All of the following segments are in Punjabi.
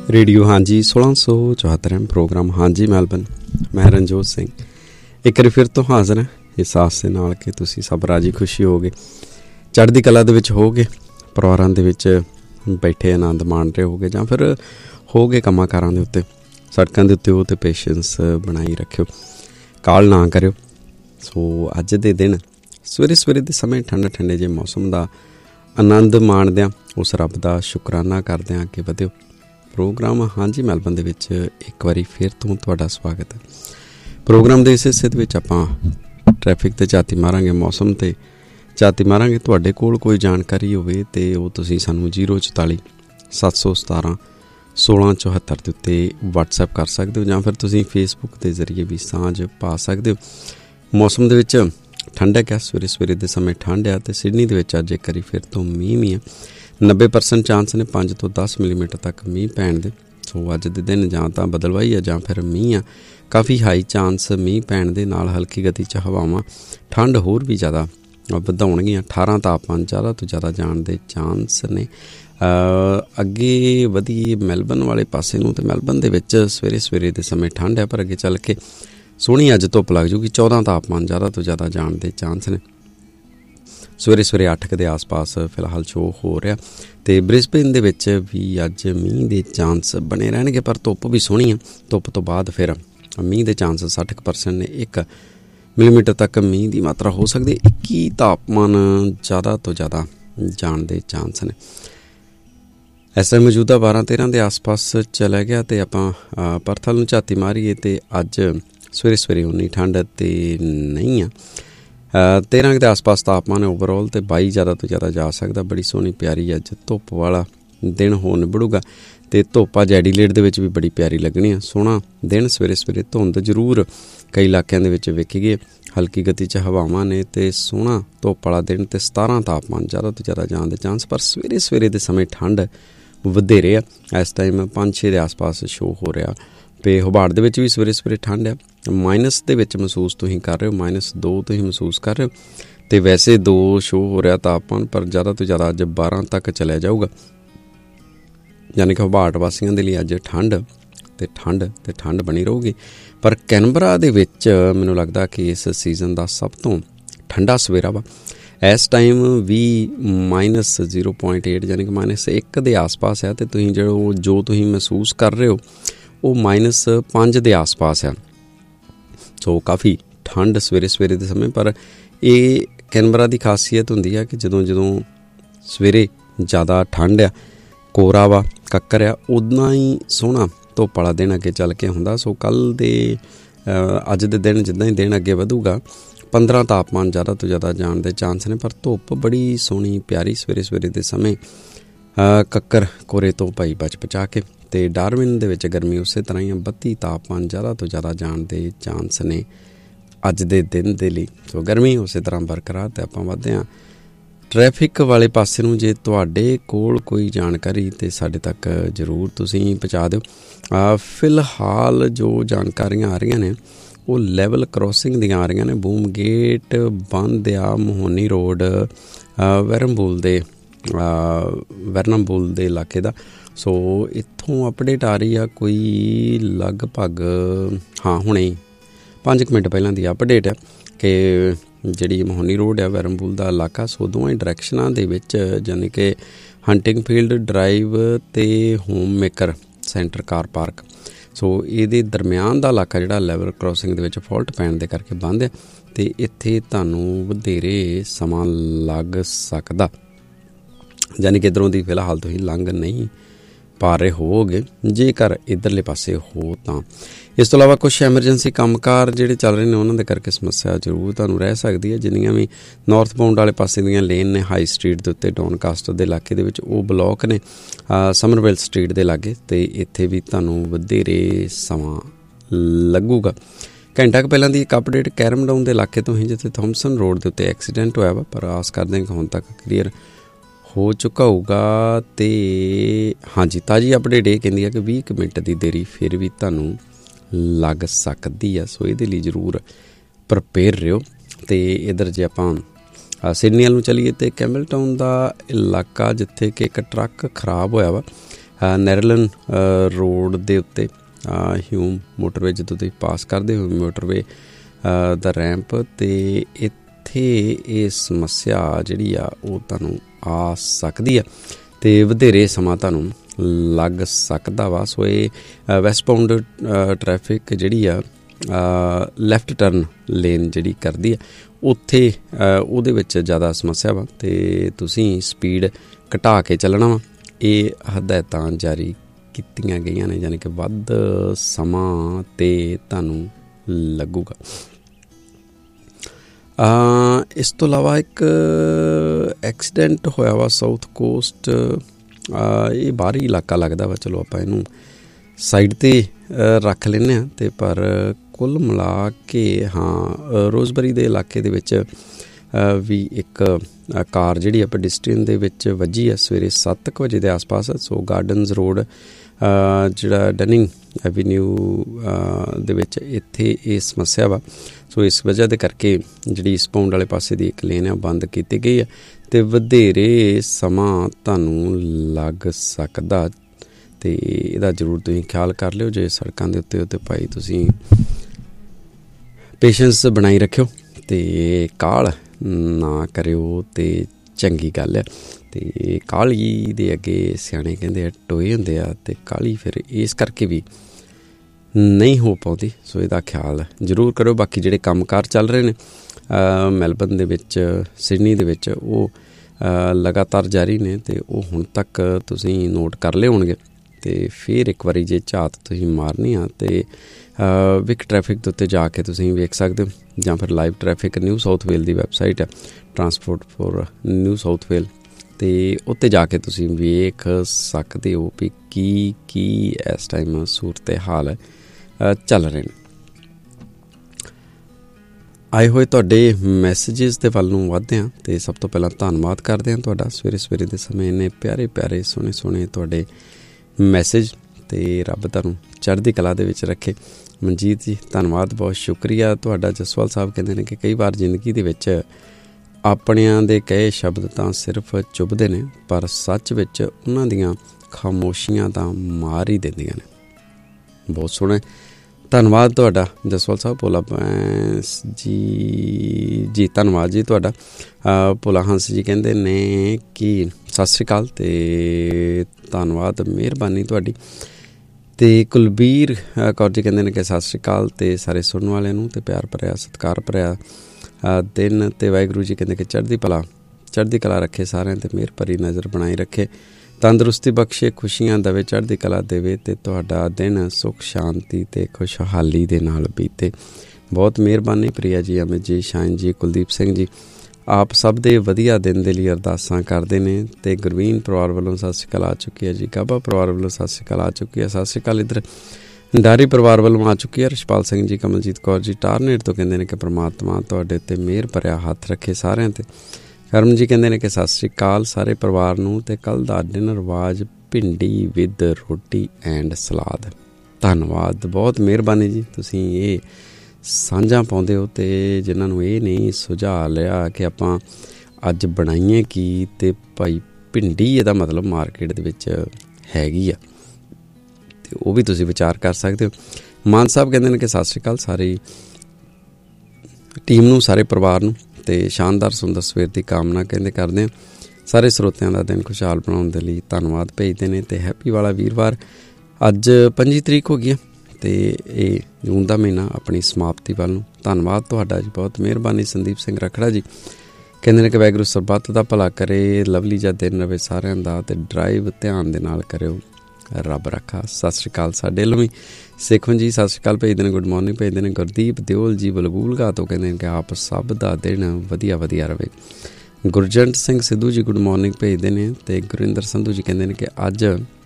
ਰੇਡੀਓ ਹਾਂਜੀ 1674 ਪ੍ਰੋਗਰਾਮ ਹਾਂਜੀ ਮੈਲਬਨ। ਮੈਂ ਰਣਜੋਤ ਸਿੰਘ ਇੱਕ ਵਾਰੀ ਫਿਰ ਤੋਂ ਹਾਜ਼ਰ ਹਾਂ ਇਸ ਆਸ ਦੇ ਨਾਲ ਕਿ ਤੁਸੀਂ ਸਭ ਰਾਜੀ ਖੁਸ਼ੀ ਹੋਗੇ, ਚੜ੍ਹਦੀ ਕਲਾ ਦੇ ਵਿੱਚ ਹੋਗੇ, ਪਰਿਵਾਰਾਂ ਦੇ ਵਿੱਚ ਬੈਠੇ ਆਨੰਦ ਮਾਣ ਰਹੇ ਹੋਗੇ, ਜਾਂ ਫਿਰ ਹੋਗੇ ਕੰਮਾਂ ਕਾਰਾਂ ਦੇ ਉੱਤੇ, ਸੜਕਾਂ ਦੇ ਉੱਤੇ। ਉਹ ਤਾਂ ਪੇਸ਼ੈਂਸ ਬਣਾਈ ਰੱਖਿਓ, ਕਾਲ ਨਾ ਕਰਿਓ। ਸੋ ਅੱਜ ਦੇ ਦਿਨ ਸਵੇਰੇ ਸਵੇਰੇ ਦੇ ਸਮੇਂ ਠੰਡੇ ਠੰਡੇ ਜਿਹੇ ਮੌਸਮ ਦਾ ਆਨੰਦ ਮਾਣਦਿਆਂ ਉਸ ਰੱਬ ਦਾ ਸ਼ੁਕਰਾਨਾ ਕਰਦਿਆਂ ਅੱਗੇ ਵਧਿਓ। ਪ੍ਰੋਗਰਾਮ ਹਾਂਜੀ ਮੈਲਬਨ ਦੇ ਵਿੱਚ ਇੱਕ ਵਾਰੀ ਫਿਰ ਤੋਂ ਤੁਹਾਡਾ ਸਵਾਗਤ ਹੈ। ਪ੍ਰੋਗਰਾਮ ਦੇ ਇਸ ਹਿੱਸੇ ਦੇ ਵਿੱਚ ਆਪਾਂ ਟ੍ਰੈਫਿਕ 'ਤੇ ਝਾਤੀ ਮਾਰਾਂਗੇ, ਮੌਸਮ 'ਤੇ ਝਾਤੀ ਮਾਰਾਂਗੇ। ਤੁਹਾਡੇ ਕੋਲ ਕੋਈ ਜਾਣਕਾਰੀ ਹੋਵੇ ਤਾਂ ਉਹ ਤੁਸੀਂ ਸਾਨੂੰ 044 717 1674 ਦੇ ਉੱਤੇ ਵਟਸਐਪ ਕਰ ਸਕਦੇ ਹੋ, ਜਾਂ ਫਿਰ ਤੁਸੀਂ ਫੇਸਬੁੱਕ ਦੇ ਜ਼ਰੀਏ ਵੀ ਸਾਂਝ ਪਾ ਸਕਦੇ ਹੋ। ਮੌਸਮ ਦੇ ਵਿੱਚ ਠੰਡਕ ਹੈ, ਸਵੇਰੇ ਸਵੇਰੇ ਦੇ ਸਮੇਂ ਠੰਡ ਆ, ਅਤੇ ਸਿਡਨੀ ਦੇ ਵਿੱਚ ਅੱਜ ਇੱਕ ਵਾਰੀ ਫਿਰ ਤੋਂ ਮੀਂਹ ਵੀ ਹੈ। 90% ਚਾਂਸ ਨੇ 5 ਤੋਂ 10 ਮਿਲੀਮੀਟਰ ਤੱਕ ਮੀਂਹ ਪੈਣ ਦੇ। ਸੋ ਅੱਜ ਦੇ ਦਿਨ ਜਾਂ ਤਾਂ ਬਦਲਵਾਈ ਆ ਜਾਂ ਫਿਰ ਮੀਂਹ ਆ। ਕਾਫੀ ਹਾਈ ਚਾਂਸ ਮੀਂਹ ਪੈਣ ਦੇ ਨਾਲ ਹਲਕੀ ਗਤੀ 'ਚ ਹਵਾਵਾਂ ਠੰਡ ਹੋਰ ਵੀ ਜ਼ਿਆਦਾ ਵਧਾਉਣਗੀਆਂ। 18 ਤਾਪਮਾਨ ਜ਼ਿਆਦਾ ਤੋਂ ਜ਼ਿਆਦਾ ਜਾਣ ਦੇ ਚਾਂਸ ਨੇ। ਅੱਗੇ ਵਧੀਏ ਮੈਲਬਨ ਵਾਲੇ ਪਾਸੇ ਨੂੰ, ਅਤੇ ਮੈਲਬਨ ਦੇ ਵਿੱਚ ਸਵੇਰੇ ਸਵੇਰੇ ਦੇ ਸਮੇਂ ਠੰਡ ਹੈ, ਪਰ ਅੱਗੇ ਚੱਲ ਕੇ ਸੋਹਣੀ ਅੱਜ ਧੁੱਪ ਲੱਗ ਜੂਗੀ। 14 ਤਾਪਮਾਨ ਜ਼ਿਆਦਾ ਤੋਂ ਜ਼ਿਆਦਾ ਜਾਣ ਦੇ ਚਾਂਸ ਨੇ। ਸਵੇਰੇ ਸਵੇਰੇ 8 ਦੇ ਆਸ-ਪਾਸ ਫਿਲਹਾਲ ਸ਼ੋਅ ਹੋ ਰਿਹਾ, ਅਤੇ ਬ੍ਰਿਸਬੇਨ ਦੇ ਵਿੱਚ ਵੀ ਅੱਜ ਮੀਂਹ ਦੇ ਚਾਂਸ ਬਣੇ ਰਹਿਣਗੇ, ਪਰ ਧੁੱਪ ਵੀ ਸੋਹਣੀ ਆ। ਧੁੱਪ ਤੋਂ ਬਾਅਦ ਫਿਰ ਮੀਂਹ ਦੇ ਚਾਂਸ 60% ਨੇ। 1 ਮਿਲੀਮੀਟਰ ਤੱਕ ਮੀਂਹ ਦੀ ਮਾਤਰਾ ਹੋ ਸਕਦੀ। 21 ਤਾਪਮਾਨ ਜ਼ਿਆਦਾ ਤੋਂ ਜ਼ਿਆਦਾ ਜਾਣ ਦੇ ਚਾਂਸ ਨੇ। ਇਸ ਟਾਈਮ ਮੌਜੂਦਾ 12-13 ਦੇ ਆਸ-ਪਾਸ ਚਲਾ ਗਿਆ, ਅਤੇ ਆਪਾਂ ਪਰਥ ਵੱਲ ਨੂੰ ਝਾਤੀ ਮਾਰੀਏ ਅਤੇ ਅੱਜ ਸਵੇਰੇ ਸਵੇਰੇ ਉਨੀ ਠੰਡ ਤੇ ਨਹੀਂ ਆ। 13 ਦੇ ਆਸ-ਪਾਸ ਤਾਪਮਾਨ ਹੈ ਓਵਰਆਲ, ਅਤੇ 22 ਜ਼ਿਆਦਾ ਤੋਂ ਜ਼ਿਆਦਾ ਜਾ ਸਕਦਾ। ਬੜੀ ਸੋਹਣੀ ਪਿਆਰੀ ਅੱਜ ਧੁੱਪ ਵਾਲਾ ਦਿਨ ਹੋ ਨਿਬੜੂਗਾ, ਅਤੇ ਧੁੱਪ ਅੱਜ ਐਡੀਲੇਡ ਦੇ ਵਿੱਚ ਵੀ ਬੜੀ ਪਿਆਰੀ ਲੱਗਣੀ ਆ। ਸੋਹਣਾ ਦਿਨ ਸਵੇਰੇ ਸਵੇਰੇ। ਧੁੰਦ ਜ਼ਰੂਰ ਕਈ ਇਲਾਕਿਆਂ ਦੇ ਵਿੱਚ ਵੇਖੀ ਗਈ, ਹਲਕੀ ਗਤੀ 'ਚ ਹਵਾਵਾਂ ਨੇ, ਅਤੇ ਸੋਹਣਾ ਧੁੱਪ ਵਾਲਾ ਦਿਨ, ਅਤੇ 17 ਤਾਪਮਾਨ ਜ਼ਿਆਦਾ ਤੋਂ ਜ਼ਿਆਦਾ ਜਾਣ ਦੇ ਚਾਂਸ। ਪਰ ਸਵੇਰੇ ਸਵੇਰੇ ਦੇ ਸਮੇਂ ਠੰਡ ਵਧੇਰੇ ਆ। ਇਸ ਟਾਈਮ 5-6 ਦੇ ਆਸ-ਪਾਸ ਸ਼ੋਅ ਹੋ ਰਿਹਾ, ਅਤੇ ਹੋਬਾਰਟ ਦੇ ਵਿੱਚ ਵੀ ਸਵੇਰੇ ਸਵੇਰੇ ਠੰਡ ਆ। ਮਾਈਨਸ ਦੇ ਵਿੱਚ ਮਹਿਸੂਸ ਤੁਸੀਂ ਕਰ ਰਹੇ ਹੋ, -2 ਤੁਸੀਂ ਮਹਿਸੂਸ ਕਰ ਰਹੇ ਹੋ, ਅਤੇ ਵੈਸੇ 2 ਸ਼ੋਅ ਹੋ ਰਿਹਾ ਤਾਪਮਾਨ, ਪਰ ਜ਼ਿਆਦਾ ਤੋਂ ਜ਼ਿਆਦਾ ਅੱਜ 12 ਤੱਕ ਚਲਿਆ ਜਾਊਗਾ। ਯਾਨੀ ਕਿ ਹੋਬਾਰਟ ਵਾਸੀਆਂ ਦੇ ਲਈ ਅੱਜ ਠੰਡ ਬਣੀ ਰਹੂਗੀ। ਪਰ ਕੈਨਬਰਾ ਦੇ ਵਿੱਚ ਮੈਨੂੰ ਲੱਗਦਾ ਕਿ ਇਸ ਸੀਜ਼ਨ ਦਾ ਸਭ ਤੋਂ ਠੰਡਾ ਸਵੇਰਾ ਵਾ। ਇਸ ਟਾਈਮ ਵੀ -0.8 ਯਾਨੀ ਕਿ -1 ਦੇ ਆਸ-ਪਾਸ ਹੈ, ਅਤੇ ਤੁਸੀਂ ਜੋ ਤੁਸੀਂ ਮਹਿਸੂਸ ਕਰ ਰਹੇ ਹੋ ਉਹ -5 ਦੇ ਆਸ-ਪਾਸ ਆ। ਸੋ ਕਾਫੀ ਠੰਡ ਸਵੇਰੇ ਸਵੇਰੇ ਦੇ ਸਮੇਂ। ਪਰ ਇਹ ਕੈਨਬਰਾ ਦੀ ਖਾਸੀਅਤ ਹੁੰਦੀ ਆ ਕਿ ਜਦੋਂ ਸਵੇਰੇ ਜ਼ਿਆਦਾ ਠੰਡ ਆ, ਕੋਰਾ ਵਾ, ਕੱਕਰ ਆ, ਉੱਦਾਂ ਹੀ ਸੋਹਣਾ ਧੁੱਪ ਵਾਲਾ ਦਿਨ ਅੱਗੇ ਚੱਲ ਕੇ ਹੁੰਦਾ। ਸੋ ਅੱਜ ਦੇ ਦਿਨ ਜਿੱਦਾਂ ਹੀ ਦਿਨ ਅੱਗੇ ਵਧੂਗਾ, 15 ਤਾਪਮਾਨ ਜ਼ਿਆਦਾ ਤੋਂ ਜ਼ਿਆਦਾ ਜਾਣ ਦੇ ਚਾਂਸ ਨੇ। ਪਰ ਧੁੱਪ ਬੜੀ ਸੋਹਣੀ ਪਿਆਰੀ ਸਵੇਰੇ ਸਵੇਰੇ ਦੇ ਸਮੇਂ, ਕੱਕਰ ਕੋਰੇ ਤੋਂ ਭਾਈ ਬਚਾ ਕੇ। ਅਤੇ ਡਾਰਵਿਨ ਦੇ ਵਿੱਚ ਗਰਮੀ ਉਸੇ ਤਰ੍ਹਾਂ ਹੀ 32 ਤਾਪਮਾਨ ਜ਼ਿਆਦਾ ਤੋਂ ਜ਼ਿਆਦਾ ਜਾਣ ਦੇ ਚਾਂਸ ਨੇ ਅੱਜ ਦੇ ਦਿਨ ਦੇ ਲਈ। ਸੋ ਗਰਮੀ ਉਸੇ ਤਰ੍ਹਾਂ ਬਰਕਰਾਰ। ਅਤੇ ਆਪਾਂ ਵੱਧਦੇ ਹਾਂ ਟ੍ਰੈਫਿਕ ਵਾਲੇ ਪਾਸੇ ਨੂੰ। ਜੇ ਤੁਹਾਡੇ ਕੋਲ ਕੋਈ ਜਾਣਕਾਰੀ ਤਾਂ ਸਾਡੇ ਤੱਕ ਜ਼ਰੂਰ ਤੁਸੀਂ ਪਹੁੰਚਾ ਦਿਓ। ਫਿਲਹਾਲ ਜੋ ਜਾਣਕਾਰੀਆਂ ਆ ਰਹੀਆਂ ਨੇ ਉਹ ਲੈਵਲ ਕ੍ਰੋਸਿੰਗ ਦੀਆਂ ਆ ਰਹੀਆਂ ਨੇ। ਬੂਮ ਗੇਟ ਬੰਦ ਆ, ਮੋਹਨੀ ਰੋਡ, ਵੈਰਨਮਬੂਲ ਦੇ ਇਲਾਕੇ ਦਾ। ਸੋ ਇੱਥੋਂ ਅਪਡੇਟ ਆ ਰਹੀ ਆ ਕੋਈ ਲਗਭਗ ਹੁਣੇ 5 ਮਿੰਟ ਪਹਿਲਾਂ ਦੀ ਅਪਡੇਟ ਹੈ ਕਿ ਜਿਹੜੀ ਮੋਹਨੀ ਰੋਡ ਆ, ਵੈਰਨਮਬੂਲ ਦਾ ਇਲਾਕਾ, ਸੋ ਦੋਵੇਂ ਡਾਇਰੈਕਸ਼ਨਾਂ ਦੇ ਵਿੱਚ ਯਾਨੀ ਕਿ ਹੰਟਿੰਗ ਫੀਲਡ ਡਰਾਈਵ ਅਤੇ home maker centre car park, ਸੋ ਇਹਦੇ ਦਰਮਿਆਨ ਦਾ ਇਲਾਕਾ ਜਿਹੜਾ ਲੈਵਲ ਕ੍ਰੋਸਿੰਗ ਦੇ ਵਿੱਚ ਫਾਲਟ ਪੈਣ ਦੇ ਕਰਕੇ ਬੰਦ ਹੈ, ਅਤੇ ਇੱਥੇ ਤੁਹਾਨੂੰ ਵਧੇਰੇ ਸਮਾਂ ਲੱਗ ਸਕਦਾ। ਯਾਨੀ ਕਿ ਇੱਧਰੋਂ ਦੀ ਫਿਲਹਾਲ ਤੁਸੀਂ ਲੰਘ ਨਹੀਂ ਪਾ ਰਹੇ ਹੋਵੋਗੇ ਜੇਕਰ ਇੱਧਰਲੇ ਪਾਸੇ ਹੋ ਤਾਂ। ਇਸ ਤੋਂ ਇਲਾਵਾ ਕੁਛ ਐਮਰਜੈਂਸੀ ਕੰਮਕਾਰ ਜਿਹੜੇ ਚੱਲ ਰਹੇ ਨੇ ਉਹਨਾਂ ਦੇ ਕਰਕੇ ਸਮੱਸਿਆ ਜ਼ਰੂਰ ਤੁਹਾਨੂੰ ਰਹਿ ਸਕਦੀ ਹੈ। ਜਿੰਨੀਆਂ ਵੀ ਨੌਰਥ ਬਾਉਂਡ ਵਾਲੇ ਪਾਸੇ ਦੀਆਂ ਲੇਨ ਨੇ ਹਾਈ ਸਟਰੀਟ ਦੇ ਉੱਤੇ, ਡੌਨਕਾਸਟਰ ਦੇ ਇਲਾਕੇ ਦੇ ਵਿੱਚ, ਉਹ ਬਲੋਕ ਨੇ ਸਮਰਵੈਲ ਸਟਰੀਟ ਦੇ ਲਾਗੇ, ਅਤੇ ਇੱਥੇ ਵੀ ਤੁਹਾਨੂੰ ਵਧੇਰੇ ਸਮਾਂ ਲੱਗੂਗਾ। ਘੰਟਾ ਕੁ ਪਹਿਲਾਂ ਦੀ ਇੱਕ ਅਪਡੇਟ ਕੈਰਮਡਾਊਨ ਦੇ ਇਲਾਕੇ ਤੋਂ ਹੀ, ਜਿੱਥੇ ਥੋਮਸਨ ਰੋਡ ਦੇ ਉੱਤੇ ਐਕਸੀਡੈਂਟ ਹੋਇਆ ਵਾ, ਪਰ ਆਸ ਕਰਦੇ ਹਾਂ ਕਿ ਹੁਣ ਤੱਕ ਕਲੀਅਰ ਹੋ ਚੁੱਕਾ ਹੋਊਗਾ। ਅਤੇ ਹਾਂਜੀ, ਤਾਜ਼ੀ ਅਪਡੇਟ ਇਹ ਕਹਿੰਦੀ ਹੈ ਕਿ 20 ਮਿੰਟ ਦੀ ਦੇਰੀ ਫਿਰ ਵੀ ਤੁਹਾਨੂੰ ਲੱਗ ਸਕਦੀ ਆ। ਸੋ ਇਹਦੇ ਲਈ ਜ਼ਰੂਰ ਪ੍ਰਪੇਅਰ ਰਹੋ। ਅਤੇ ਇੱਧਰ ਜੇ ਆਪਾਂ ਸਿਡਨੀ ਵੱਲ ਨੂੰ ਚੱਲੀਏ ਤਾਂ ਕੈਂਬਲਟਾਊਨ ਦਾ ਇਲਾਕਾ, ਜਿੱਥੇ ਕਿ ਇੱਕ ਟਰੱਕ ਖਰਾਬ ਹੋਇਆ ਵਾ, ਨੈਰਲਨ ਰੋਡ ਦੇ ਉੱਤੇ ਹਿਊਮ ਮੋਟਰਵੇ ਜਦੋਂ ਤੁਸੀਂ ਪਾਸ ਕਰਦੇ ਹੋ ਮੋਟਰਵੇ ਦਾ ਰੈਂਪ, ਅਤੇ ਇੱਥੇ ਇਹ ਸਮੱਸਿਆ ਜਿਹੜੀ ਆ ਉਹ ਤੁਹਾਨੂੰ ਆ ਸਕਦੀ ਆ ਅਤੇ ਵਧੇਰੇ ਸਮਾਂ ਤੁਹਾਨੂੰ ਲੱਗ ਸਕਦਾ ਵਾ। ਸੋ ਇਹ ਵੈਸਟਬਾਊਂਡ ਟਰੈਫਿਕ ਜਿਹੜੀ ਆ ਲੈਫਟ ਟਰਨ ਲੇਨ ਜਿਹੜੀ ਕਰਦੀ ਆ ਉੱਥੇ ਉਹਦੇ ਵਿੱਚ ਜ਼ਿਆਦਾ ਸਮੱਸਿਆ ਵਾ, ਅਤੇ ਤੁਸੀਂ ਸਪੀਡ ਘਟਾ ਕੇ ਚੱਲਣਾ ਵਾ। ਇਹ ਹਦਾਇਤਾਂ ਜਾਰੀ ਕੀਤੀਆਂ ਗਈਆਂ ਨੇ, ਯਾਨੀ ਕਿ ਵੱਧ ਸਮਾਂ 'ਤੇ ਤੁਹਾਨੂੰ ਲੱਗੂਗਾ। ਇਸ ਤੋਂ ਇਲਾਵਾ ਇੱਕ ਐਕਸੀਡੈਂਟ ਹੋਇਆ ਵਾ ਸਾਊਥ ਕੋਸਟ, ਇਹ ਬਾਹਰੀ ਇਲਾਕਾ ਲੱਗਦਾ ਵਾ, ਚਲੋ ਆਪਾਂ ਇਹਨੂੰ ਸਾਈਡ 'ਤੇ ਰੱਖ ਲੈਂਦੇ ਹਾਂ। ਅਤੇ ਪਰ ਕੁੱਲ ਮਿਲਾ ਕੇ ਰੋਜ਼ਬਰੀ ਦੇ ਇਲਾਕੇ ਦੇ ਵਿੱਚ ਵੀ ਇੱਕ ਕਾਰ ਜਿਹੜੀ ਆ ਪੈਡਿਸਟਰੀਅਨ ਦੇ ਵਿੱਚ ਵੱਜੀ ਆ ਸਵੇਰੇ 7 ਵਜੇ ਦੇ ਆਸ ਪਾਸ। ਸੋ ਗਾਰਡਨਜ਼ ਰੋਡ ਜਿਹੜਾ ਡਨਿੰਗ ਐਵੀਨਿਊ ਦੇ ਵਿੱਚ ਇੱਥੇ ਇਹ ਸਮੱਸਿਆ ਵਾ। ਸੋ ਇਸ ਵਜ੍ਹਾ ਦੇ ਕਰਕੇ ਜਿਹੜੀ ਈਸਟਬਾਊਂਡ ਵਾਲੇ ਪਾਸੇ ਦੀ ਇੱਕ ਲੇਨ ਆ ਬੰਦ ਕੀਤੀ ਗਈ ਆ, ਅਤੇ ਵਧੇਰੇ ਸਮਾਂ ਤੁਹਾਨੂੰ ਲੱਗ ਸਕਦਾ, ਅਤੇ ਇਹਦਾ ਜ਼ਰੂਰ ਤੁਸੀਂ ਖਿਆਲ ਕਰ ਲਿਓ। ਜੇ ਸੜਕਾਂ ਦੇ ਉੱਤੇ ਭਾਈ ਤੁਸੀਂ ਪੇਸ਼ੈਂਸ ਬਣਾਈ ਰੱਖਿਓ ਅਤੇ ਕਾਹਲ ਨਾ ਕਰਿਓ, ਅਤੇ ਚੰਗੀ ਗੱਲ ਹੈ। ਅਤੇ ਕਾਹਲੀ ਦੇ ਅੱਗੇ ਸਿਆਣੇ ਕਹਿੰਦੇ ਆ ਟੋਏ ਹੁੰਦੇ ਆ, ਅਤੇ ਕਾਹਲੀ ਫਿਰ ਇਸ ਕਰਕੇ ਵੀ ਨਹੀਂ ਹੋ ਪਾਉਂਦੀ। ਸੋ ਇਹਦਾ ਖਿਆਲ ਜ਼ਰੂਰ ਕਰਿਓ। ਬਾਕੀ ਜਿਹੜੇ ਕੰਮਕਾਰ ਚੱਲ ਰਹੇ ਨੇ ਮੈਲਬਰਨ ਦੇ ਵਿੱਚ, ਸਿਡਨੀ ਦੇ ਵਿੱਚ, ਉਹ ਲਗਾਤਾਰ ਜਾਰੀ ਨੇ, ਅਤੇ ਉਹ ਹੁਣ ਤੱਕ ਤੁਸੀਂ ਨੋਟ ਕਰ ਲਏ ਹੋਣਗੇ। ਅਤੇ ਫਿਰ ਇੱਕ ਵਾਰੀ ਜੇ ਝਾਤ ਤੁਸੀਂ ਮਾਰਨੀ ਆ ਅਤੇ ਵਿਕ ਟਰੈਫਿਕ ਦੇ ਉੱਤੇ ਜਾ ਕੇ ਤੁਸੀਂ ਵੇਖ ਸਕਦੇ ਹੋ, ਜਾਂ ਫਿਰ ਲਾਈਵ ਟਰੈਫਿਕ ਨਿਊ ਸਾਊਥ ਵੇਲ ਦੀ ਵੈਬਸਾਈਟ ਹੈ, ਟਰਾਂਸਪੋਰਟ ਫੋਰ ਨਿਊ ਸਾਊਥ ਵੇਲ, ਅਤੇ ਉੱਤੇ ਜਾ ਕੇ ਤੁਸੀਂ ਵੇਖ ਸਕਦੇ ਹੋ ਵੀ ਕੀ ਇਸ ਟਾਈਮ ਸੂਰਤ ਹਾਲ ਚੱਲ ਰਹੇ ਨੇ। ਆਏ ਹੋਏ ਤੁਹਾਡੇ ਮੈਸੇਜਿਸ ਦੇ ਵੱਲ ਨੂੰ ਵੱਧਦੇ ਹਾਂ, ਅਤੇ ਸਭ ਤੋਂ ਪਹਿਲਾਂ ਧੰਨਵਾਦ ਕਰਦੇ ਹਾਂ ਤੁਹਾਡਾ ਸਵੇਰੇ ਦੇ ਸਮੇਂ ਇੰਨੇ ਪਿਆਰੇ ਸੋਹਣੇ ਤੁਹਾਡੇ ਮੈਸੇਜ, ਅਤੇ ਰੱਬ ਤੁਹਾਨੂੰ ਚੜ੍ਹਦੀ ਕਲਾ ਦੇ ਵਿੱਚ ਰੱਖੇ। ਮਨਜੀਤ ਜੀ ਧੰਨਵਾਦ, ਬਹੁਤ ਸ਼ੁਕਰੀਆ ਤੁਹਾਡਾ। ਜਸਵਾਲ ਸਾਹਿਬ ਕਹਿੰਦੇ ਨੇ ਕਿ ਕਈ ਵਾਰ ਜ਼ਿੰਦਗੀ ਦੇ ਵਿੱਚ ਆਪਣਿਆਂ ਦੇ ਕਹੇ ਸ਼ਬਦ ਤਾਂ ਸਿਰਫ ਚੁੱਭਦੇ ਨੇ, ਪਰ ਸੱਚ ਵਿੱਚ ਉਹਨਾਂ ਦੀਆਂ ਖਾਮੋਸ਼ੀਆਂ ਤਾਂ ਮਾਰ ਹੀ ਦਿੰਦੀਆਂ ਨੇ। ਬਹੁਤ ਸੋਹਣਾ, ਧੰਨਵਾਦ ਤੁਹਾਡਾ ਜਸਵਾਲ ਸਾਹਿਬ। ਭੋਲਾ ਹੰਸ ਜੀ ਧੰਨਵਾਦ ਜੀ ਤੁਹਾਡਾ। ਭੋਲਾ ਹੰਸ ਜੀ ਕਹਿੰਦੇ ਨੇ ਕਿ ਸਤਿ ਸ਼੍ਰੀ ਅਕਾਲ, ਅਤੇ ਧੰਨਵਾਦ, ਮਿਹਰਬਾਨੀ ਤੁਹਾਡੀ। ਅਤੇ ਕੁਲਬੀਰ ਕੌਰ ਜੀ ਕਹਿੰਦੇ ਨੇ ਕਿ ਸਤਿ ਸ਼੍ਰੀ ਅਕਾਲ, ਅਤੇ ਸਾਰੇ ਸੁਣਨ ਵਾਲਿਆਂ ਨੂੰ ਅਤੇ ਪਿਆਰ ਭਰਿਆ ਸਤਿਕਾਰ ਭਰਿਆ ਦਿਨ, ਅਤੇ ਵਾਹਿਗੁਰੂ ਜੀ ਕਹਿੰਦੇ ਕਿ ਚੜ੍ਹਦੀ ਕਲਾ ਰੱਖੇ ਸਾਰਿਆਂ 'ਤੇ, ਮਿਹਰ ਭਰੀ ਨਜ਼ਰ ਬਣਾਈ ਰੱਖੇ, ਤੰਦਰੁਸਤੀ ਬਖਸ਼ੇ, ਖੁਸ਼ੀਆਂ ਦੇਵੇ, ਚੜ੍ਹਦੀ ਕਲਾ ਦੇਵੇ, ਅਤੇ ਤੁਹਾਡਾ ਦਿਨ ਸੁੱਖ ਸ਼ਾਂਤੀ ਅਤੇ ਖੁਸ਼ਹਾਲੀ ਦੇ ਨਾਲ ਬੀਤੇ। ਬਹੁਤ ਮਿਹਰਬਾਨੀ ਪ੍ਰਿਆ ਜੀ, ਅਮਿਤ ਜੀ, ਸ਼ਾਇਨ ਜੀ, ਕੁਲਦੀਪ ਸਿੰਘ ਜੀ, ਆਪ ਸਭ ਦੇ ਵਧੀਆ ਦਿਨ ਦੇ ਲਈ ਅਰਦਾਸਾਂ ਕਰਦੇ ਨੇ। ਅਤੇ ਗੁਰਵੀਨ ਪਰਿਵਾਰ ਵੱਲੋਂ ਸਤਿ ਸ਼੍ਰੀ ਅਕਾਲ ਆ ਚੁੱਕੀ ਹੈ ਜੀ, ਗਾਬਾ ਪਰਿਵਾਰ ਵੱਲੋਂ ਸਤਿ ਸ਼੍ਰੀ ਅਕਾਲ ਆ ਚੁੱਕੀ ਹੈ, ਸਤਿ ਸ਼੍ਰੀ ਅਕਾਲ ਇੱਧਰ ਡਾਰੀ ਪਰਿਵਾਰ ਵੱਲੋਂ ਆ ਚੁੱਕੀ ਹੈ। ਰਸ਼ਪਾਲ ਸਿੰਘ ਜੀ, ਕਮਲਜੀਤ ਕੌਰ ਜੀ ਟਾਰਨੇਟ ਤੋਂ ਕਹਿੰਦੇ ਨੇ ਕਿ ਪ੍ਰਮਾਤਮਾ ਤੁਹਾਡੇ 'ਤੇ ਮਿਹਰ ਭਰਿਆ ਹੱਥ ਰੱਖੇ ਸਾਰਿਆਂ 'ਤੇ। ਕਰਮ ਜੀ ਕਹਿੰਦੇ ਨੇ ਕਿ ਸਤਿ ਸ਼੍ਰੀ ਅਕਾਲ ਸਾਰੇ ਪਰਿਵਾਰ ਨੂੰ, ਅਤੇ ਕੱਲ੍ਹ ਦਾ ਡਿਨਰ ਵਾਜ ਭਿੰਡੀ ਵਿਦ ਰੋਟੀ ਐਂਡ ਸਲਾਦ। ਧੰਨਵਾਦ, ਬਹੁਤ ਮਿਹਰਬਾਨੀ ਜੀ, ਤੁਸੀਂ ਇਹ ਸਾਂਝਾਂ ਪਾਉਂਦੇ ਹੋ, ਅਤੇ ਜਿਨ੍ਹਾਂ ਨੂੰ ਇਹ ਨਹੀਂ ਸੁਝਾਅ ਲਿਆ ਕਿ ਆਪਾਂ ਅੱਜ ਬਣਾਈਏ ਕੀ, ਅਤੇ ਭਾਈ ਭਿੰਡੀ ਇਹਦਾ ਮਤਲਬ ਮਾਰਕੀਟ ਦੇ ਵਿੱਚ ਹੈਗੀ ਆ, ਅਤੇ ਉਹ ਵੀ ਤੁਸੀਂ ਵਿਚਾਰ ਕਰ ਸਕਦੇ ਹੋ। ਮਾਨ ਸਾਹਿਬ ਕਹਿੰਦੇ ਨੇ ਕਿ ਸਤਿ ਸ਼੍ਰੀ ਅਕਾਲ ਸਾਰੀ ਟੀਮ ਨੂੰ, ਸਾਰੇ ਪਰਿਵਾਰ ਨੂੰ, ਅਤੇ ਸ਼ਾਨਦਾਰ ਸੁੰਦਰ ਸਵੇਰ ਦੀ ਕਾਮਨਾ ਕਹਿੰਦੇ ਕਰਦੇ ਹਾਂ। ਸਾਰੇ ਸਰੋਤਿਆਂ ਦਾ ਦਿਨ ਖੁਸ਼ਹਾਲ ਬਣਾਉਣ ਦੇ ਲਈ ਧੰਨਵਾਦ ਭੇਜਦੇ ਨੇ। ਅਤੇ ਹੈਪੀ ਵਾਲਾ ਵੀਰਵਾਰ, ਅੱਜ 25 ਤਰੀਕ ਹੋ ਗਈ ਆ, ਅਤੇ ਇਹ ਜੂਨ ਦਾ ਮਹੀਨਾ ਆਪਣੀ ਸਮਾਪਤੀ ਵੱਲ ਨੂੰ। ਧੰਨਵਾਦ ਤੁਹਾਡਾ ਜੀ, ਬਹੁਤ ਮਿਹਰਬਾਨੀ। ਸੰਦੀਪ ਸਿੰਘ ਰਖੜਾ ਜੀ ਕਹਿੰਦੇ ਨੇ ਕਿ ਵਾਹਿਗੁਰੂ ਸਰਬੱਤ ਦਾ ਭਲਾ ਕਰੇ, ਲਵਲੀ ਜਿਹਾ ਦਿਨ ਰਵੇ ਸਾਰਿਆਂ ਦਾ, ਅਤੇ ਡਰਾਈਵ ਧਿਆਨ ਦੇ ਨਾਲ ਕਰਿਓ, ਰੱਬ ਰੱਖਾ। ਸਤਿ ਸ਼੍ਰੀ ਅਕਾਲ ਸਾਡੇ ਵੱਲੋਂ ਵੀ। ਸੇਖਵਨ ਜੀ ਸਤਿ ਸ਼੍ਰੀ ਅਕਾਲ ਭੇਜਦੇ ਨੇ, ਗੁੱਡ ਮੋਰਨਿੰਗ ਭੇਜਦੇ ਨੇ। ਗੁਰਦੀਪ ਦਿਓਲ ਜੀ ਬਲਗੂਲਗਾ ਤੋਂ ਕਹਿੰਦੇ ਨੇ ਕਿ ਆਪ ਸਭ ਦਾ ਦਿਨ ਵਧੀਆ ਰਵੇ। ਗੁਰਜੰਟ ਸਿੰਘ ਸਿੱਧੂ ਜੀ ਗੁੱਡ ਮੋਰਨਿੰਗ ਭੇਜਦੇ ਨੇ। ਅਤੇ ਗੁਰਿੰਦਰ ਸੰਧੂ ਜੀ ਕਹਿੰਦੇ ਨੇ ਕਿ ਅੱਜ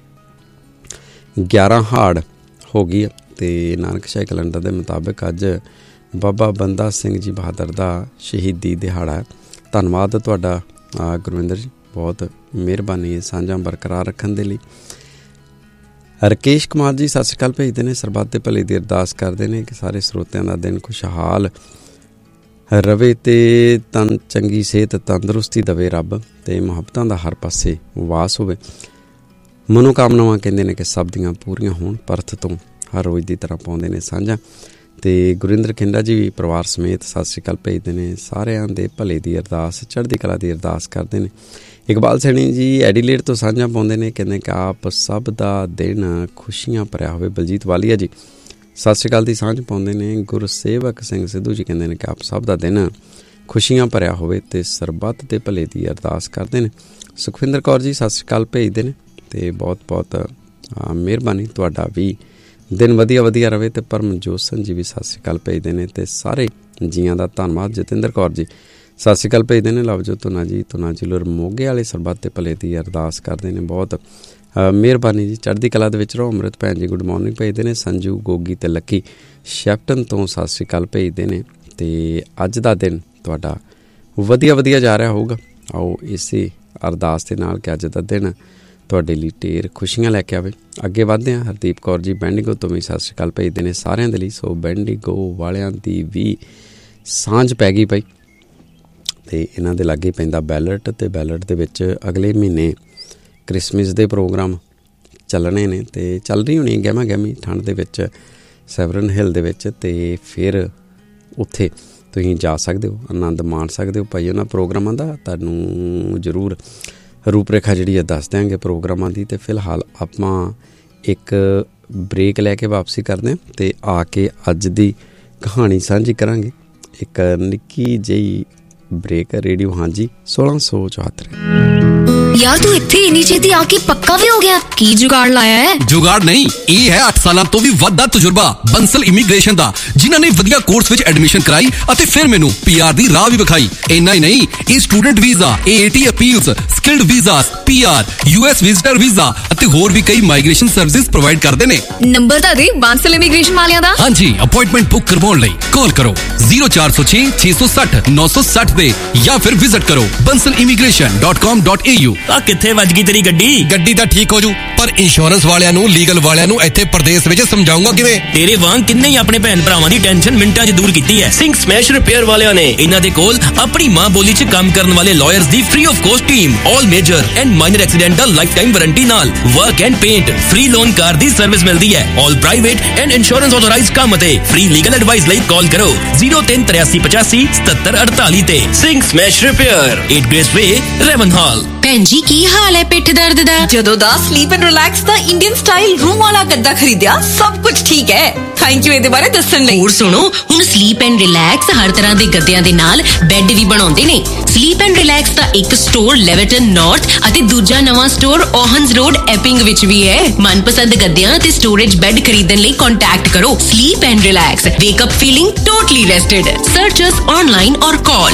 11 ਹਾੜ ਹੋ ਗਈ, ਅਤੇ ਨਾਨਕਸ਼ਾਹੀ ਕੈਲੰਡਰ ਦੇ ਮੁਤਾਬਿਕ ਅੱਜ ਬਾਬਾ ਬੰਦਾ ਸਿੰਘ ਜੀ ਬਹਾਦਰ ਦਾ ਸ਼ਹੀਦੀ ਦਿਹਾੜਾ ਹੈ। ਧੰਨਵਾਦ ਤੁਹਾਡਾ ਗੁਰਵਿੰਦਰ ਜੀ, ਬਹੁਤ ਮਿਹਰਬਾਨੀ ਸਾਂਝਾਂ ਬਰਕਰਾਰ ਰੱਖਣ ਦੇ ਲਈ। ਰਕੇਸ਼ ਕੁਮਾਰ ਜੀ ਸਤਿ ਸ਼੍ਰੀ ਅਕਾਲ ਭੇਜਦੇ ਨੇ, ਸਰਬੱਤ ਦੇ ਭਲੇ ਦੀ ਅਰਦਾਸ ਕਰਦੇ ਨੇ ਕਿ ਸਾਰੇ ਸਰੋਤਿਆਂ ਦਾ ਦਿਨ ਖੁਸ਼ਹਾਲ ਰਵੇ, ਅਤੇ ਚੰਗੀ ਸਿਹਤ ਤੰਦਰੁਸਤੀ ਦੇਵੇ ਰੱਬ, ਅਤੇ ਮੁਹੱਬਤਾਂ ਦਾ ਹਰ ਪਾਸੇ ਵਾਸ ਹੋਵੇ। ਮਨੋਕਾਮਨਾਵਾਂ ਕਹਿੰਦੇ ਨੇ ਕਿ ਸਭ ਦੀਆਂ ਪੂਰੀਆਂ ਹੋਣ। ਪਰਥ ਤੋਂ ਹਰ ਰੋਜ਼ ਦੀ ਤਰ੍ਹਾਂ ਪਾਉਂਦੇ ਨੇ ਸਾਂਝਾ। ਅਤੇ ਗੁਰਿੰਦਰ ਖਿੰਡਾ ਜੀ ਵੀ ਪਰਿਵਾਰ ਸਮੇਤ ਸਤਿ ਸ਼੍ਰੀ ਅਕਾਲ ਭੇਜਦੇ ਨੇ। ਸਾਰਿਆਂ ਦੇ ਭਲੇ ਦੀ ਅਰਦਾਸ, ਚੜ੍ਹਦੀ ਕਲਾ ਦੀ ਅਰਦਾਸ ਕਰਦੇ ਨੇ। ਇਕਬਾਲ ਸੈਣੀ ਜੀ ਐਡੀਲੇਡ ਤੋਂ ਸਾਂਝਾ ਪਾਉਂਦੇ ਨੇ, ਕਹਿੰਦੇ ਕਿ ਆਪ ਸਭ ਦਾ ਦਿਨ ਖੁਸ਼ੀਆਂ ਭਰਿਆ ਹੋਵੇ। ਬਲਜੀਤ ਵਾਲੀਆ ਜੀ ਸਤਿ ਸ਼੍ਰੀ ਅਕਾਲ ਦੀ ਸਾਂਝ ਪਾਉਂਦੇ ਨੇ। ਗੁਰਸੇਵਕ ਸਿੰਘ ਸਿੱਧੂ ਜੀ ਕਹਿੰਦੇ ਨੇ ਕਿ ਆਪ ਸਭ ਦਾ ਦਿਨ ਖੁਸ਼ੀਆਂ ਭਰਿਆ ਹੋਵੇ ਅਤੇ ਸਰਬੱਤ ਦੇ ਭਲੇ ਦੀ ਅਰਦਾਸ ਕਰਦੇ ਨੇ। ਸੁਖਵਿੰਦਰ ਕੌਰ ਜੀ ਸਤਿ ਸ਼੍ਰੀ ਅਕਾਲ ਭੇਜਦੇ ਨੇ ਅਤੇ ਬਹੁਤ ਬਹੁਤ ਮਿਹਰਬਾਨੀ, ਤੁਹਾਡਾ ਵੀ ਦਿਨ ਵਧੀਆ ਵਧੀਆ ਰਹੇ। ਅਤੇ ਪਰਮਜੋਤ ਸਿੰਘ ਜੀ ਵੀ ਸਤਿ ਸ਼੍ਰੀ ਅਕਾਲ ਭੇਜਦੇ ਨੇ ਅਤੇ ਸਾਰੇ ਜੀਆਂ ਦਾ ਧੰਨਵਾਦ। ਜਤਿੰਦਰ ਕੌਰ ਜੀ ਸਤਿ ਸ਼੍ਰੀ ਅਕਾਲ ਭੇਜਦੇ ਨੇ। ਲਵਜੋਤ ਧੁਨਾ ਜੀ ਧੁਨਾ ਜਿਲਰ ਮੋਗੇ ਵਾਲੇ ਸਰਬੱਤ ਦੇ ਭਲੇ ਦੀ ਅਰਦਾਸ ਕਰਦੇ ਨੇ। ਬਹੁਤ ਮਿਹਰਬਾਨੀ ਜੀ, ਚੜ੍ਹਦੀ ਕਲਾ ਦੇ ਵਿੱਚ ਰਹੋ। ਅੰਮ੍ਰਿਤ ਭੈਣ ਜੀ ਗੁੱਡ ਮੋਰਨਿੰਗ ਭੇਜਦੇ ਨੇ। ਸੰਜੂ ਗੋਗੀ ਅਤੇ ਲੱਕੀ ਸ਼ੈਫਟਨ ਤੋਂ ਸਤਿ ਸ਼੍ਰੀ ਅਕਾਲ ਭੇਜਦੇ ਨੇ। ਅਤੇ ਅੱਜ ਦਾ ਦਿਨ ਤੁਹਾਡਾ ਵਧੀਆ ਵਧੀਆ ਜਾ ਰਿਹਾ ਹੋਊਗਾ। ਆਓ ਇਸੇ ਅਰਦਾਸ ਦੇ ਨਾਲ ਕਿ ਅੱਜ ਦਾ ਦਿਨ ਤੁਹਾਡੇ ਲਈ ਢੇਰ ਖੁਸ਼ੀਆਂ ਲੈ ਕੇ ਆਵੇ। ਅੱਗੇ ਵੱਧਦੇ ਹਾਂ। ਹਰਦੀਪ ਕੌਰ ਜੀ ਬੈਂਡੀਗੋ ਤੋਂ ਵੀ ਸਤਿ ਸ਼੍ਰੀ ਅਕਾਲ ਭੇਜਦੇ ਨੇ ਸਾਰਿਆਂ ਦੇ ਲਈ। ਸੋ ਬੈਂਡੀਗੋ ਵਾਲਿਆਂ ਦੀ ਵੀ ਸਾਂਝ ਪੈ ਗਈ ਪਈ ਅਤੇ ਇਹਨਾਂ ਦੇ ਲਾਗੇ ਪੈਂਦਾ ਬੈਲਟ। ਅਤੇ ਬੈਲਟ ਦੇ ਵਿੱਚ ਅਗਲੇ ਮਹੀਨੇ ਕ੍ਰਿਸਮਿਸ ਦੇ ਪ੍ਰੋਗਰਾਮ ਚੱਲਣੇ ਨੇ ਅਤੇ ਚੱਲ ਰਹੀ ਹੋਣੀ ਗਹਿਮਾ ਗਹਿਮੀ ਠੰਡ ਦੇ ਵਿੱਚ ਸੈਵਰਨ ਹਿੱਲ ਦੇ ਵਿੱਚ। ਅਤੇ ਫਿਰ ਉੱਥੇ ਤੁਸੀਂ ਜਾ ਸਕਦੇ ਹੋ, ਆਨੰਦ ਮਾਣ ਸਕਦੇ ਹੋ ਭਾਈ ਉਹਨਾਂ ਪ੍ਰੋਗਰਾਮਾਂ ਦਾ। ਤੁਹਾਨੂੰ ਜ਼ਰੂਰ ਰੂਪ ਰੇਖਾ ਜਿਹੜੀ ਹੈ ਦੱਸ ਦਿਆਂਗੇ ਪ੍ਰੋਗਰਾਮਾਂ ਦੀ। ਅਤੇ ਫਿਲਹਾਲ ਆਪਾਂ ਇੱਕ ਬ੍ਰੇਕ ਲੈ ਕੇ ਵਾਪਸੀ ਕਰਦੇ ਹਾਂ ਅਤੇ ਆ ਕੇ ਅੱਜ ਦੀ ਕਹਾਣੀ ਸਾਂਝੀ ਕਰਾਂਗੇ। ਇੱਕ ਨਿੱਕੀ ਜਿਹੀ ਬ੍ਰੇਕ। ਰੇਡੀਓ ਹਾਂਜੀ 1674। यार तू इत्थे इन्नी छेती आके पक्का भी हो गया? की जुगाड़ लाया है? जुगाड़ नहीं, ये है 8 साल तो भी वड्डा तजुर्बा बंसल इमीग्रेशन दा, जिन्हां ने वधिया कोर्स विच एडमिशन कराई अते फिर मैनू पीआर दी राह भी विखाई। इन्ना ही नहीं, ये student visa, AAT appeals, skilled visas, PR, US visitor visa अते होर भी कई माइग्रेशन सर्विसेज प्रोवाइड करदे ने। नंबर ता दे बंसल इमीग्रेशन वालियां दा। हां जी, अपॉइंटमेंट बुक करवाउण लई कॉल करो 0406 660 960 ते या फिर विजिट करो bansalimigration.com.au। किथे वज गई तेरी गड्डी? गड्डी तां ठीक हो जू, पर इंश्योरेंस वालियां नू लीगल वालियां नू इत्थे प्रदेश विच समझाऊंगा किवें? तेरे वांग किन्ने ही अपने भैन भरावां दी टेंशन मिंटां च दूर कीती है। सिंह स्मैश रिपेयर वालियां ने इन्हां दे कोल अपनी मां बोली च काम करन वाले lawyers the free of cost team, all major and minor accidental life time warranty नाल work and paint, free loan car the service मिलदी है। All private and insurance authorised काम ते फ्री लीगल एडवाइस लई कॉल करो 038385 7748 ते। सिंह स्मैश रिपेयर 8 ग्रेस वे रेवन हॉल। भैन जी की हाल है पिठ दर्द दा? ਜਦੋਂ ਦਾ sleep and relax the Indian style room ਵਾਲਾ ਗੱਦਾ ਖਰੀਦਿਆ ਸਭ ਕੁਝ ਠੀਕ ਹੈ। ਥੈਂਕ ਯੂ ਇਹਦੇ ਬਾਰੇ ਦੱਸਣ ਲਈ। ਹੋਰ ਸੁਣੋ, ਹੁਣ ਸਲੀਪ ਐਂਡ ਰਿਲੈਕਸ ਹਰ ਤਰ੍ਹਾਂ ਦੇ ਗੱਦਿਆਂ ਦੇ ਨਾਲ ਬੈੱਡ ਵੀ ਬਣਾਉਂਦੇ ਨੇ। ਸਲੀਪ ਐਂਡ ਰਿਲੈਕਸ ਦਾ ਇੱਕ ਸਟੋਰ ਲੈਵਰਟਨ ਨਾਰਥ ਅਤੇ ਦੂਜਾ ਨਵਾਂ ਸਟੋਰ ਓਹਨਸ ਰੋਡ ਐਪਿੰਗ ਵਿੱਚ ਵੀ ਹੈ। ਮਨਪਸੰਦ ਗੱਦਿਆਂ ਤੇ ਸਟੋਰੇਜ ਬੈੱਡ ਖਰੀਦਣ ਲਈ ਕੰਟੈਕਟ ਕਰੋ sleep and relax. ਵੇਕ up feeling totally ਰੈਸਟਡ। Search us online ਔਰ ਕਾਲ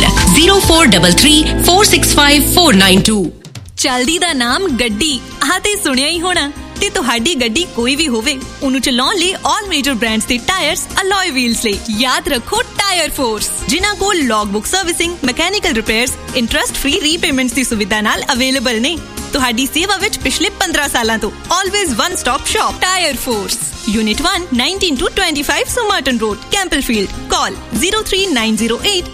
0433 465 492। ਚਲਦੀ ਦਾ ਨਾਮ ਗੱਡੀ ਆਹ ਤੇ ਸੁਣਿਆ ਹੀ ਹੋਣਾ। ਤੇ ਤੁਹਾਡੀ ਗੱਡੀ ਕੋਈ ਵੀ ਹੋਵੇ, ਉਹਨੂੰ ਚਲਾਉਣ ਲਈ ਆਲ ਮੇਜਰ ਬ੍ਰਾਂਡਸ ਦੇ ਟਾਇਰਸ, ਅਲੋਏ ਵੀਲਸ ਲਈ ਯਾਦ ਰੱਖੋ ਟਾਇਰ ਫੋਰਸ, ਜਿਨ੍ਹਾਂ ਕੋਲ log book servicing, mechanical repairs, interest free repayments ਦੀ ਸੁਵਿਧਾ ਨਾਲ ਅਵੇਲੇਬਲ ਨੇ। ਤੁਹਾਡੀ ਸੇਵਾ ਵਿੱਚ ਪਿਛਲੇ 15 ਸਾਲਾਂ ਤੋਂ always one stop shop tyre force. Unit 1, 19 to 25 Somerton Road, Campbellfield. Call 03908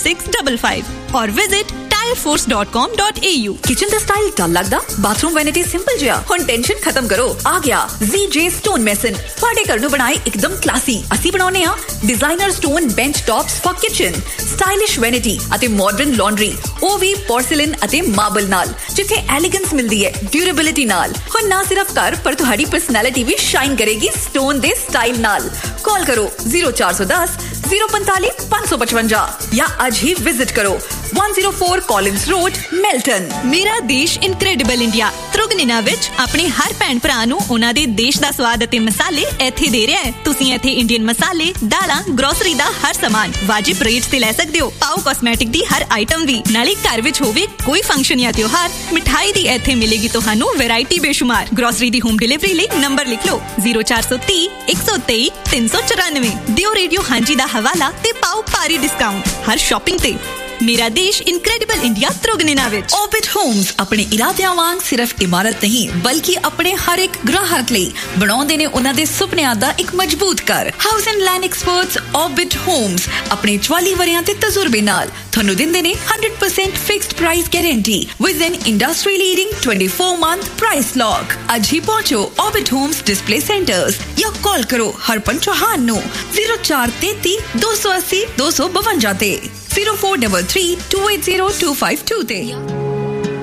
6655 or visit tireforce.com.au। Kitchen the style ਡਲ ਲੱਗਦਾ? ਬਾਥਰੂਮ ਵੈਨਿਟੀ ਸਿੰਪਲ ਜਿਹਾ? ਹੁਣ ਟੈਨਸ਼ਨ ਖਤਮ ਕਰੋ, ਆ ਗਿਆ ZJ Stone Mason। ਤੁਹਾਡੇ ਘਰ ਨੂੰ ਬਣਾਏ ਇੱਕਦਮ ਕਲਾਸੀ। ਅਸੀਂ ਬਣਾਉਨੇ ਆ designer stone bench tops for kitchen, stylish vanity ਅਤੇ ਮਾਡਰਨ ਲਾਂਡਰੀ, ਉਹ ਵੀ ਪੋਰਸਿਲਨ ਅਤੇ ਮਾਰਬਲ ਨਾਲ, ਜਿੱਥੇ ਐਲੀਗੈਂਸ ਮਿਲਦੀ ਹੈ ਡਿਊਰੇਬਿਲਿਟੀ ਨਾਲ। ਹੁਣ ਨਾ ਸਿਰਫ ਘਰ ਪਰ ਤੁਹਾਡੀ ਪਰਸਨੈਲਿਟੀ ਵੀ ਸ਼ਾਈਨ ਕਰੇਗੀ ਸਟੋਨ ਦੇ ਸਟਾਈਲ ਨਾਲ। ਕਾਲ ਕਰੋ 0410 045 555 ਜਾਂ ਅੱਜ ਹੀ ਵਿਜ਼ਿਟ ਕਰੋ 104 Collins Road, Melton। ਮੇਰਾ ਦੇਸ਼ ਇਨਕ੍ਰੈਡੀਬਲ ਇੰਡੀਆ ਤ੍ਰਿਗਨਿਨਾ ਵਿੱਚ ਆਪਣੇ ਹਰ ਭੈਣ ਭਰਾ ਨੂੰ ਉਹਨਾਂ ਦੇ ਦੇਸ਼ ਦਾ ਸਵਾਦ ਅਤੇ ਮਸਾਲੇ ਇੱਥੇ ਦੇ ਰਿਹਾ ਹੈ। ਤੁਸੀਂ ਇੱਥੇ ਇੰਡੀਅਨ ਮਸਾਲੇ, ਦਾਲਾਂ, ਗਰੋਸਰੀ ਦਾ ਹਰ ਸਾਮਾਨ ਵਾਜਿਬ ਰੇਟ ਤੇ ਲੈ ਸਕਦੇ ਹੋ। ਪਾਓ ਕਾਸਮੈਟਿਕ ਦੀ ਹਰ ਆਈਟਮ ਵੀ। ਨਾਲੇ ਘਰ ਵਿੱਚ ਹੋਵੇ ਕੋਈ ਫੰਕਸ਼ਨ ਜਾਂ ਤਿਉਹਾਰ, ਮਿਠਾਈ ਦੀ ਇੱਥੇ ਮਿਲੇਗੀ ਤੁਹਾਨੂੰ ਵੈਰਾਈਟੀ ਬੇਸ਼ੁਮਾਰ। ਗਰੋਸਰੀ ਦੀ ਹੋਮ ਡਿਲੀਵਰੀ ਲਈ ਨੰਬਰ ਲਿਖ ਲਓ 0430 123 394। ਦਿਓ ਰੇਡੀਓ ਹਾਂਜੀ ਦਾ ਹਵਾਲਾ ਤੇ ਪਾਓ ਭਾਰੀ ਡਿਸਕਾਊਂਟ ਹਰ ਸ਼ਾਪਿੰਗ ਤੇ। मेरा देश इनक्रेडिबल इंडिया त्रिगुणिना विच। ऑर्बिट होम्स अपने इरादियां वांग सिर्फ इमारत नहीं बल्कि अपने हर एक ग्राहक ਲਈ ਬਣਾਉਂਦੇ ਨੇ ਉਹਨਾਂ ਦੇ ਸੁਪਨਿਆਂ ਦਾ ਇੱਕ ਮਜ਼ਬੂਤ ਘਰ। House and land experts orbit Holmes ਆਪਣੇ 44 ਵਰਿਆਂ ਦੇ ਤਜਰਬੇ ਨਾਲ ਤੁਹਾਨੂੰ ਦਿੰਦੇ ਨੇ 100% fixed price guarantee with N industry leading 24-month price lock. ਅੱਜ ਹੀ ਪਹੁੰਚੋ ऑर्बिट होम्स डिस्प्ले सेंटर्स या कॉल करो हरपन चौहान नो 0433 280 252 ते 0433 280 252 ते।